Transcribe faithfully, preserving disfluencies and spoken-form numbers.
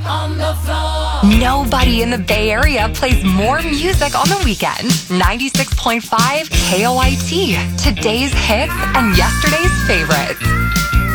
on the floor. Nobody in the Bay Area plays more music on the weekend. ninety-six point five K O I T. Today's hits and yesterday's favorites.